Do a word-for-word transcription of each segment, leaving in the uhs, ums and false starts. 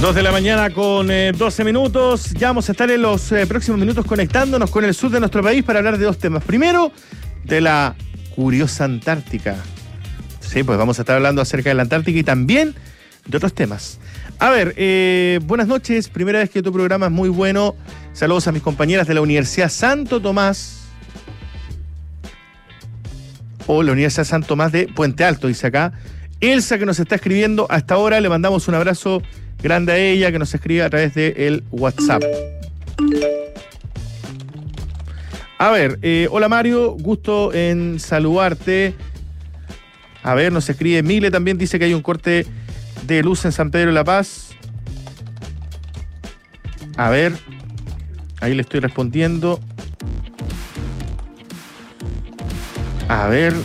Dos de la mañana con eh, doce minutos. Ya vamos a estar en los eh, próximos minutos conectándonos con el sur de nuestro país para hablar de dos temas. Primero, de la curiosa Antártica. Sí, pues vamos a estar hablando acerca de la Antártica y también de otros temas. A ver, eh, buenas noches. Primera vez que tu programa es muy bueno. Saludos a mis compañeras de la Universidad Santo Tomás. O la Universidad Santo Tomás de Puente Alto, dice acá. Elsa, que nos está escribiendo hasta ahora, le mandamos un abrazo grande a ella, que nos escribe a través del WhatsApp. A ver, eh, hola Mario, gusto en saludarte. A ver, nos escribe Mile también, dice que hay un corte de luz en San Pedro de la Paz. A ver, ahí le estoy respondiendo. A ver.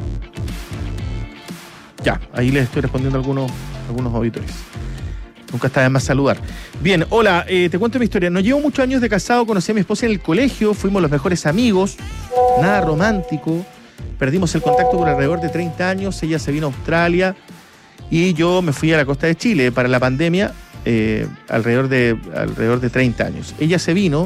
Ya, ahí les estoy respondiendo a algunos, algunos auditores. Nunca está de más saludar. Bien, hola, eh, te cuento mi historia. No llevo muchos años de casado, conocí a mi esposa en el colegio, fuimos los mejores amigos, nada romántico. Perdimos el contacto por alrededor de treinta años, ella se vino a Australia y yo me fui a la costa de Chile para la pandemia, eh, alrededor, de, alrededor de treinta años. Ella se vino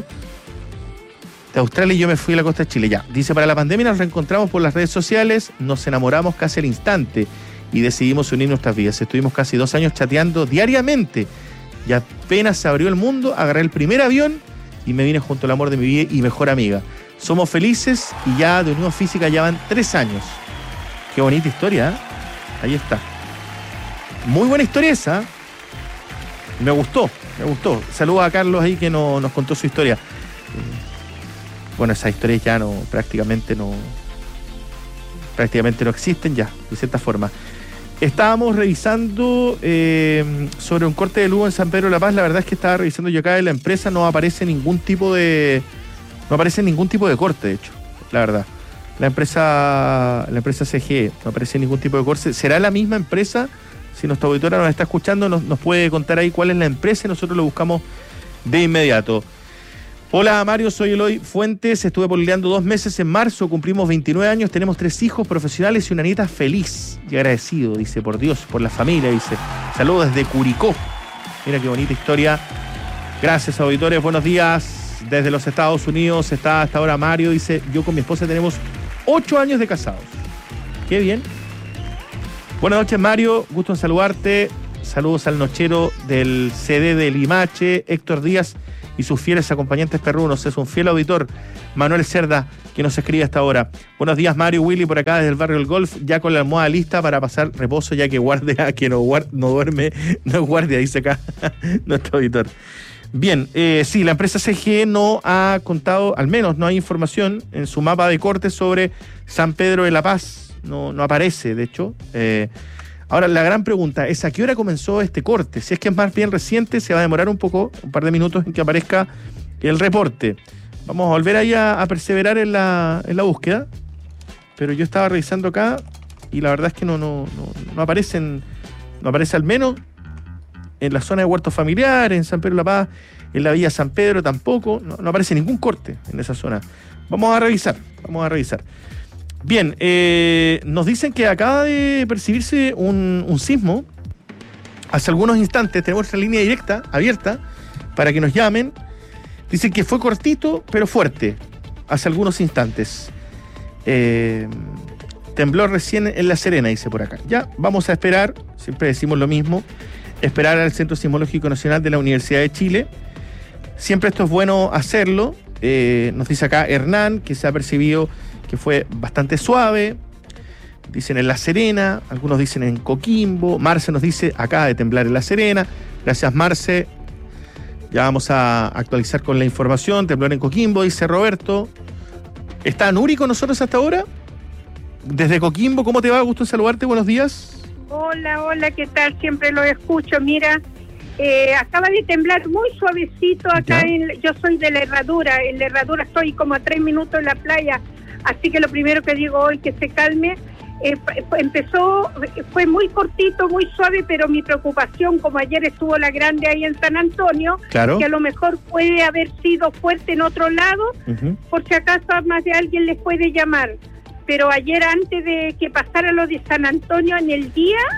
de Australia y yo me fui a la costa de Chile. Ya, dice, para la pandemia nos reencontramos por las redes sociales, nos enamoramos casi al instante y decidimos unir nuestras vidas. Estuvimos casi dos años chateando diariamente y apenas se abrió el mundo, agarré el primer avión y me vine junto al amor de mi vida y mejor amiga. Somos felices y ya de unión física ya van tres años. Qué bonita historia, ¿eh? Ahí está. Muy buena historia esa. Me gustó, me gustó. Saludos a Carlos ahí que no, nos contó su historia. Bueno, esas historias ya no, prácticamente no, prácticamente no existen ya, de cierta forma. Estábamos revisando eh, sobre un corte de luz en San Pedro de la Paz. La verdad es que estaba revisando yo acá en la empresa, no aparece ningún tipo de, no aparece ningún tipo de corte, de hecho, la verdad. La empresa, la empresa C G E, no aparece ningún tipo de corte. ¿Será la misma empresa? Si nuestra auditora nos está escuchando, nos, nos puede contar ahí cuál es la empresa y nosotros lo buscamos de inmediato. Hola Mario, soy Eloy Fuentes, estuve pololeando dos meses en marzo, cumplimos veintinueve años, tenemos tres hijos profesionales y una nieta feliz y agradecido, dice, por Dios, por la familia, dice. Saludos desde Curicó. Mira qué bonita historia. Gracias, auditores, buenos días. Desde los Estados Unidos está hasta ahora Mario, dice, yo con mi esposa tenemos ocho años de casados. Qué bien. Buenas noches, Mario, gusto en saludarte. Saludos al nochero del C D de Limache, Héctor Díaz, y sus fieles acompañantes perrunos. Es un fiel auditor, Manuel Cerda, que nos escribe hasta ahora. Buenos días, Mario, Willy, por acá desde el barrio del Golf, ya con la almohada lista para pasar reposo, ya que guardia, que no, guard, no duerme, no es guardia, dice acá nuestro auditor. Bien, eh, sí, la empresa C G E no ha contado, al menos no hay información en su mapa de cortes sobre San Pedro de la Paz, no, no aparece, de hecho. Eh, Ahora, la gran pregunta es, ¿a qué hora comenzó este corte? Si es que es más bien reciente, se va a demorar un poco, un par de minutos en que aparezca el reporte. Vamos a volver ahí a, a perseverar en la, en la búsqueda, pero yo estaba revisando acá y la verdad es que no, no, no, no aparecen, no aparece al menos en la zona de huertos familiares, en San Pedro de la Paz, en la Villa San Pedro tampoco, no, no aparece ningún corte en esa zona. Vamos a revisar, vamos a revisar. Bien, eh, nos dicen que acaba de percibirse un, un sismo hace algunos instantes. Tenemos nuestra línea directa abierta para que nos llamen. Dicen que fue cortito, pero fuerte, hace algunos instantes. Eh, tembló recién en La Serena, dice por acá. Ya, vamos a esperar, siempre decimos lo mismo, esperar al Centro Sismológico Nacional de la Universidad de Chile. Siempre esto es bueno hacerlo. Eh, nos dice acá Hernán que se ha percibido que fue bastante suave, dicen en La Serena, algunos dicen en Coquimbo. Marce nos dice, acaba de temblar en La Serena. Gracias, Marce. Ya vamos a actualizar con la información. Temblor en Coquimbo, dice Roberto. ¿Está Nuri con nosotros hasta ahora? Desde Coquimbo, ¿cómo te va? Gusto en saludarte, buenos días. Hola, hola, ¿qué tal? Siempre lo escucho. Mira, eh, acaba de temblar muy suavecito acá. En, yo soy de La Herradura. En La Herradura estoy como a tres minutos de la playa. Así que lo primero que digo hoy, que se calme. Eh, empezó, fue muy cortito, muy suave, pero mi preocupación, como ayer estuvo la grande ahí en San Antonio, claro, que a lo mejor puede haber sido fuerte en otro lado, uh-huh. por si acaso a más de alguien les puede llamar. Pero ayer, antes de que pasara lo de San Antonio, en el día,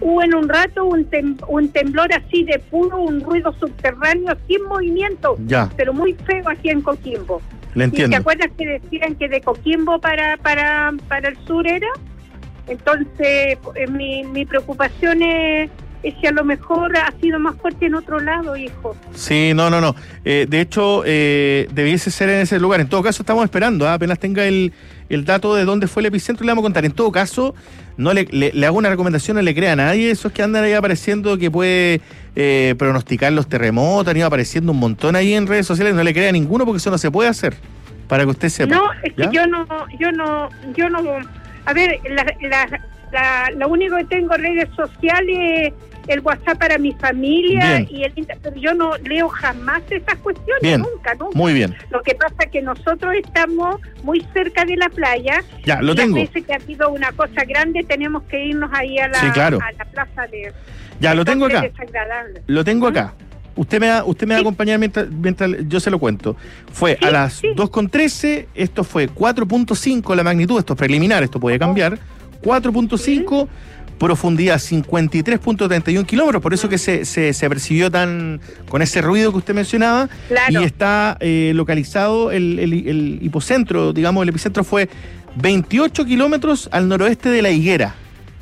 hubo en un rato un, tem, un temblor así de puro, un ruido subterráneo sin movimiento, ya. pero muy feo aquí en Coquimbo. Le entiendo. ¿Y te acuerdas que decían que de Coquimbo para para para el sur era? Entonces, eh, mi, mi preocupación es, es que a lo mejor ha sido más fuerte en otro lado, hijo. Sí, no, no, no. Eh, de hecho, eh, debiese ser en ese lugar. En todo caso, estamos esperando, ¿eh? Apenas tenga el, el dato de dónde fue el epicentro, le vamos a contar. En todo caso, no le, le, le hago una recomendación, no le crea a nadie esos que andan ahí apareciendo que puede eh, pronosticar los terremotos, han ido apareciendo un montón ahí en redes sociales, no le crea a ninguno porque eso no se puede hacer, para que usted sepa. No, es que ¿ya? yo no, yo no, yo no, a ver, la, la, la, lo único que tengo en redes sociales, el WhatsApp para mi familia, bien. Y el pero yo no leo jamás esas cuestiones, bien. nunca, nunca. Muy bien. Lo que pasa es que nosotros estamos muy cerca de la playa. Ya, lo y tengo. Las veces que ha habido una cosa grande tenemos que irnos ahí a la, sí, claro. a la plaza de... Ya, lo tengo acá. Lo tengo ¿Mm? acá. Usted me va, usted me va sí. a acompañar mientras, mientras yo se lo cuento. Fue sí, a las sí. dos con trece, esto fue cuatro punto cinco la magnitud, esto es preliminar, esto puede cambiar. cuatro punto cinco, sí. Profundidad cincuenta y tres punto treinta y uno kilómetros, por eso que se, se, se percibió tan con ese ruido que usted mencionaba. Claro. Y está eh, localizado el, el, el hipocentro, digamos, el epicentro fue veintiocho kilómetros al noroeste de La Higuera.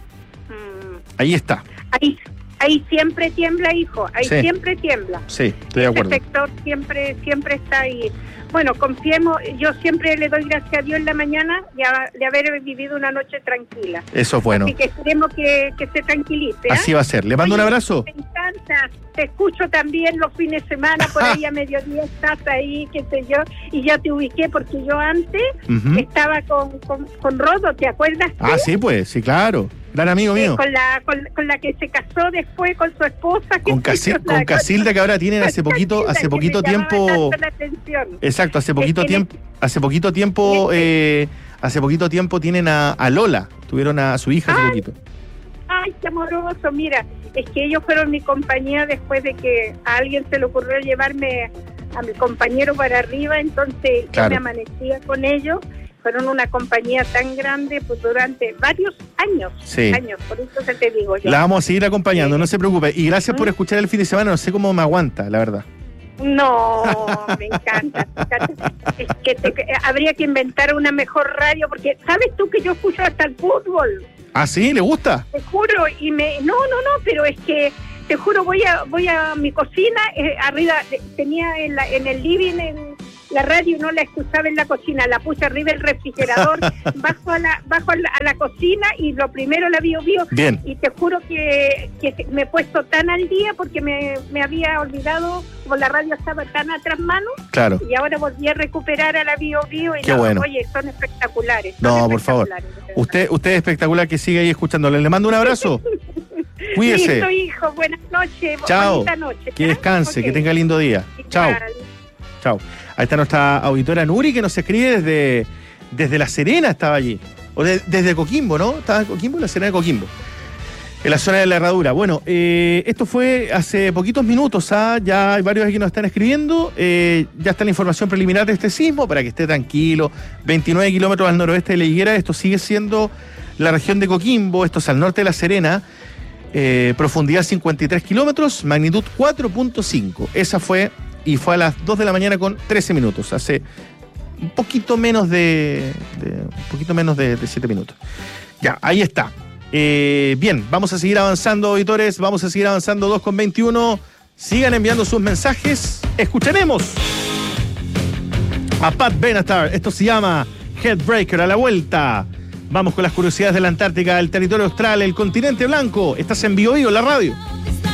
Mm. Ahí está. Ahí Ahí siempre tiembla, hijo, ahí sí. siempre tiembla. Sí, estoy de acuerdo. Ese sector siempre siempre está ahí. Bueno, confiemos, yo siempre le doy gracias a Dios en la mañana de, de haber vivido una noche tranquila. Eso es bueno. Así que esperemos que, que se tranquilice. ¿eh? Así va a ser. Le mando Oye, un abrazo. Me encanta. Te escucho también los fines de semana, por ahí a mediodía estás ahí, qué sé yo, y ya te ubiqué porque yo antes uh-huh. estaba con, con, con Rodo, ¿te acuerdas? Ah, sí, pues, sí, claro. Gran amigo mío. Eh, con la con, con la que se casó después con su esposa. Con, Casil, con Casilda, que ahora tienen hace poquito hace poquito tiempo. Exacto, hace poquito tiempo hace poquito tiempo eh, hace poquito tiempo tienen a, a Lola, tuvieron a su hija hace ay, poquito. Ay, qué amoroso, mira, es que ellos fueron mi compañía después de que a alguien se le ocurrió llevarme a mi compañero para arriba, entonces claro. yo me amanecía con ellos. Fueron una compañía tan grande pues durante varios años, sí. años, por eso se te digo yo. La vamos a seguir acompañando, sí. No se preocupe. Y gracias ¿Mm? por escuchar el fin de semana, no sé cómo me aguanta, la verdad. No, me encanta, me encanta. Es que te, habría que inventar una mejor radio, porque ¿sabes tú que yo escucho hasta el fútbol? ¿Ah, sí? ¿Le gusta? Te juro, y me... No, no, no, pero es que... Te juro, voy a voy a mi cocina, eh, arriba, tenía en, la, en el living en la radio, no la escuchaba en la cocina, la puse arriba del refrigerador, bajo a la bajo a la, a la cocina y lo primero la Bio Bio. Bien. Y te juro que, que me he puesto tan al día porque me, me había olvidado, como la radio estaba tan atrás mano, claro. Y ahora volví a recuperar a la Bio Bio y Qué no, bueno. Oye, son espectaculares. Son no, espectaculares, por favor. Usted, usted es espectacular, que siga ahí escuchándole. Le mando un abrazo. Cuídese. Listo, hijo. Buenas noches. Chao. Bonita noche. Que descanse, okay. Que tenga lindo día. Igual. Chao. Chao. Ahí está nuestra auditora Nuri, que nos escribe desde, desde La Serena, estaba allí. O de, desde Coquimbo, ¿no? Estaba en Coquimbo, La Serena de Coquimbo. En la zona de la Herradura. Bueno, eh, esto fue hace poquitos minutos, ¿ah? Ya hay varios aquí que nos están escribiendo. Eh, ya está la información preliminar de este sismo, para que esté tranquilo. veintinueve kilómetros al noroeste de La Higuera. Esto sigue siendo la región de Coquimbo. Esto es al norte de La Serena. Eh, profundidad cincuenta y tres kilómetros, magnitud cuatro punto cinco. Esa fue, y fue a las dos de la mañana con trece minutos. Hace un poquito menos de, de un poquito menos de, de siete minutos. Ya, ahí está. Eh, bien, vamos a seguir avanzando, auditores. Vamos a seguir avanzando, dos con veintiuno. Sigan enviando sus mensajes. Escucharemos a Pat Benatar. Esto se llama Headbreaker. A la vuelta vamos con las curiosidades de la Antártica, el territorio austral, el continente blanco. Estás en Bio Bio, la radio.